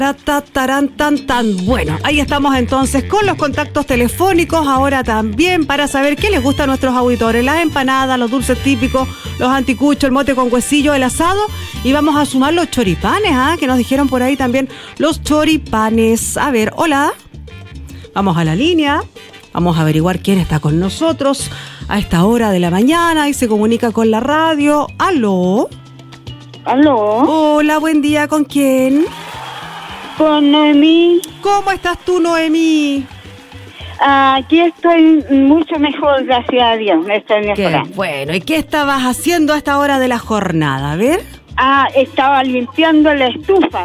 Tarán, tan, tan. Bueno, ahí estamos entonces con los contactos telefónicos ahora también para saber qué les gusta a nuestros auditores. Las empanadas, los dulces típicos, los anticuchos, el mote con huesillo, el asado. Y vamos a sumar los choripanes, que nos dijeron por ahí también los choripanes. A ver, hola. Vamos a la línea. Vamos a averiguar quién está con nosotros a esta hora de la mañana y se comunica con la radio. ¿Aló? ¿Aló? Hola, buen día. ¿Con quién? Con Noemí. ¿Cómo estás tú, Noemí? Aquí estoy mucho mejor, gracias a Dios. Me estoy mejorando. Qué bueno. ¿Y qué estabas haciendo a esta hora de la jornada? A ver. Estaba limpiando la estufa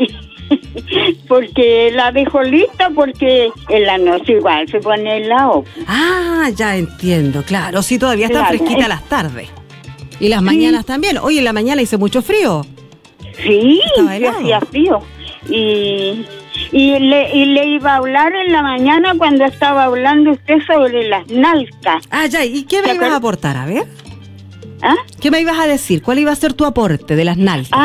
porque la dejo lista porque en la noche igual se pone helado. Ya entiendo, claro. Sí, todavía están fresquitas las tardes. Y las mañanas también. Hoy en la mañana hice mucho frío. Sí, hacía frío. Y le iba a hablar en la mañana cuando estaba hablando usted sobre las nalcas. Ya, ¿y qué me ibas a aportar? A ver. ¿Qué me ibas a decir? ¿Cuál iba a ser tu aporte de las nalcas?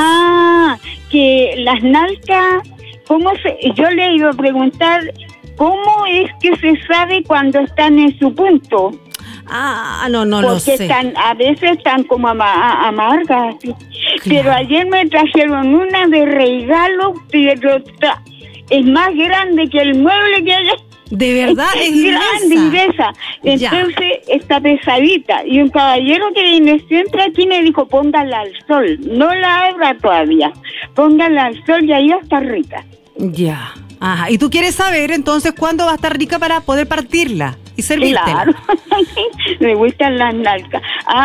Que las nalcas, yo le iba a preguntar, ¿cómo es que se sabe cuando están en su punto? No lo sé. Porque a veces están como amargas. Claro. Pero ayer me trajeron una de regalo, pero es más grande que el mueble que hay. ¿De verdad? Es grande y gruesa. Entonces está pesadita. Y un caballero que viene siempre aquí me dijo, póngala al sol. No la abra todavía. Póngala al sol y ahí va a estar rica. Ya. ¿Y tú quieres saber entonces cuándo va a estar rica para poder partirla y servírtela? Claro. Me gustan las nalgas.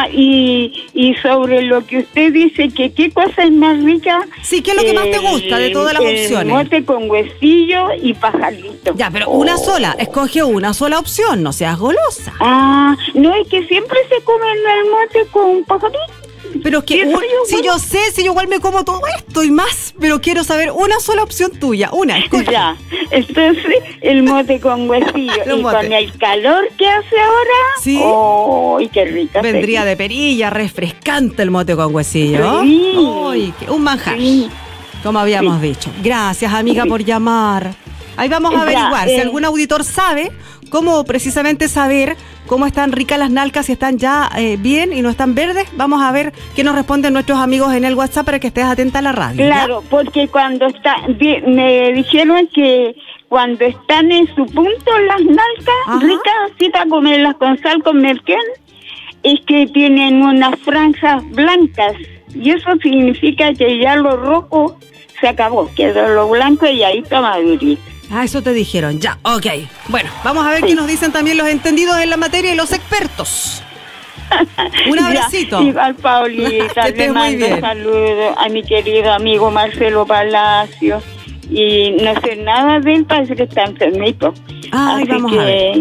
Y sobre lo que usted dice, que qué cosa es más rica. Sí, ¿qué es lo que más te gusta de todas las opciones? Mote con huesillo y pajarito. Ya, pero una sola. Escoge una sola opción, no seas golosa. No, es que siempre se comen el mote con pajarito. Pero que yo sé, si yo igual me como todo esto y más, pero quiero saber una sola opción tuya, escoge. Ya, entonces el mote con huesillo y con el calor que hace ahora, sí. ¡Ay, qué rica! Vendría de perilla, refrescante el mote con huesillo. Sí. ¡Ay, un manjar! Sí. Como habíamos dicho. Gracias, amiga, por llamar. Ahí vamos a averiguar si algún auditor sabe cómo precisamente saber cómo están ricas las nalcas, si están ya bien y no están verdes. Vamos a ver qué nos responden nuestros amigos en el WhatsApp para que estés atenta a la radio. Claro, ¿ya? Porque me dijeron que cuando están en su punto las nalcas, ricas, así para comerlas con sal, con merquén, es que tienen unas franjas blancas. Y eso significa que ya lo rojo se acabó, quedó lo blanco y ahí está madurito. Eso te dijeron, ya, ok. Bueno, vamos a ver qué nos dicen también los entendidos en la materia y los expertos. Un abracito. Igual, Paulita, le mando un saludo a mi querido amigo Marcelo Palacio. Y no sé nada de él, parece que está enfermito. Vamos a ver.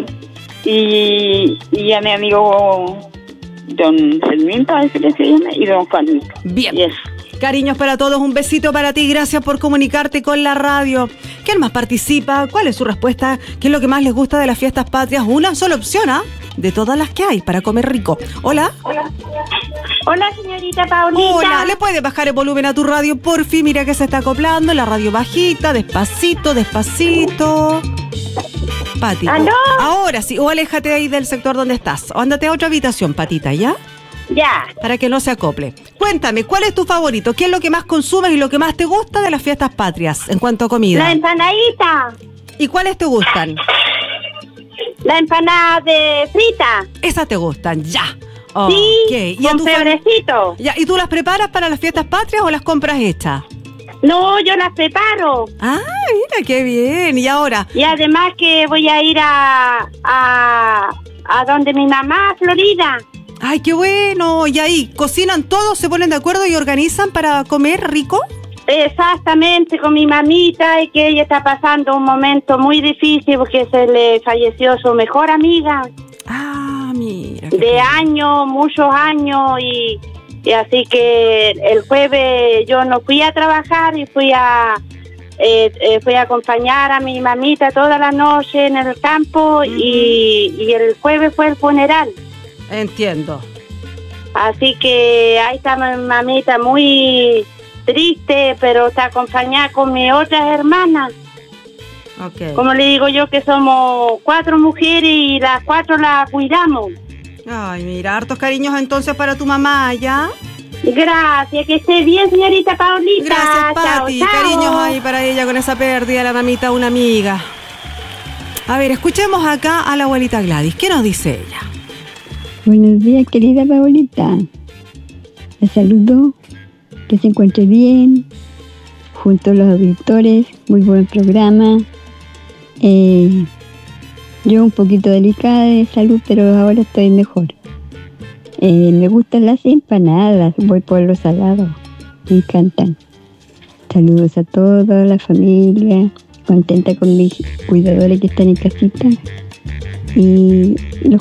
Y a mi amigo Don Fermín, parece que se llama, y Don Juanito. Bien. Y eso. Cariños para todos, un besito para ti, gracias por comunicarte con la radio. ¿Quién más participa? ¿Cuál es su respuesta? ¿Qué es lo que más les gusta de las fiestas patrias? Una sola opción, de todas las que hay para comer rico. Hola. Hola, señorita Paulita. Hola, ¿le puedes bajar el volumen a tu radio? Por fin, mira que se está acoplando, la radio bajita, despacito. Pati. ¿Aló? Ahora sí, o aléjate ahí del sector donde estás, o ándate a otra habitación, Patita, ¿ya? Ya. Para que no se acople. Cuéntame, ¿cuál es tu favorito? ¿Qué es lo que más consumes y lo que más te gusta de las fiestas patrias en cuanto a comida? La empanadita. ¿Y cuáles te gustan? La empanada de frita. Esas te gustan, ya. Sí, con febrecito. Ya, ¿y tú las preparas para las fiestas patrias o las compras hechas? No, yo las preparo. Mira, qué bien. ¿Y ahora? Y además que voy a ir a donde mi mamá, Florida. ¡Ay, qué bueno! ¿Y ahí cocinan todos, se ponen de acuerdo y organizan para comer rico? Exactamente, con mi mamita, y que ella está pasando un momento muy difícil porque se le falleció su mejor amiga. Mira. De años, muchos años, y así que el jueves yo no fui a trabajar y fui a acompañar a mi mamita toda la noche en el campo. Y el jueves fue el funeral. Entiendo. Así que ahí está mi mamita muy triste, pero está acompañada con mis otras hermanas. Okay. Como le digo yo, que somos 4 mujeres y las 4 las cuidamos. Ay, mira, hartos cariños entonces para tu mamá, ¿ya? Gracias, que esté bien, señorita Paulita. Gracias, Pati. Chao, chao. Cariños ahí para ella con esa pérdida de la mamita, una amiga. A ver, escuchemos acá a la abuelita Gladys. ¿Qué nos dice ella? Buenos días, querida Paulita. La saludo, que se encuentre bien, junto a los auditores, muy buen programa. Yo un poquito delicada de salud, pero ahora estoy mejor. Me gustan las empanadas, voy por los salados, me encantan. Saludos a toda la familia, contenta con mis cuidadores que están en casita. Y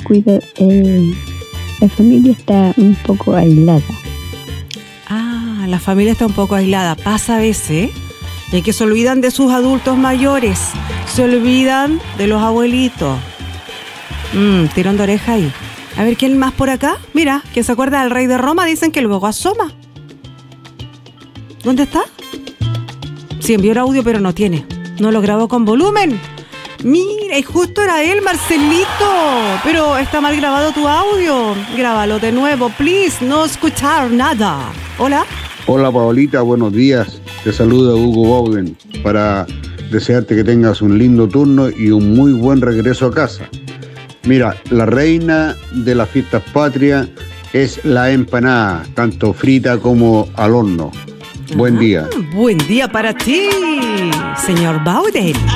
la familia está un poco aislada. Ah, la familia está un poco aislada. Pasa a veces, y que se olvidan de sus adultos mayores, se olvidan de los abuelitos. Tirón de oreja ahí. A ver, ¿quién más por acá? Mira, ¿quién se acuerda del rey de Roma? Dicen que luego asoma. ¿Dónde está? Sí, envió el audio, pero no tiene. No lo grabó con volumen. Mira, y justo era él, Marcelito. Pero está mal grabado tu audio. Grábalo de nuevo, please. No escuchar nada. Hola. Hola, Paolita, buenos días. Te saluda Hugo Bowden para desearte que tengas un lindo turno y un muy buen regreso a casa. Mira, la reina de las fiestas patrias es la empanada, tanto frita como al horno. Buen día. Buen día para ti, señor Bowden.